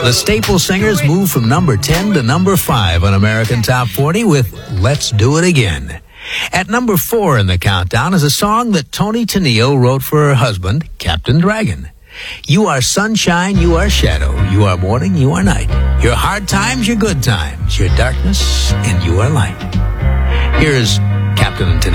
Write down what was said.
The Staple Singers move from number 10 to number 5 on American Top 40 with Let's Do It Again. At number 4 in the countdown is a song that Toni Tennille wrote for her husband, Captain Dragon. You are sunshine, you are shadow, you are morning, you are night. Your hard times, your good times, your darkness, and you are light. Here's Captain Tennille.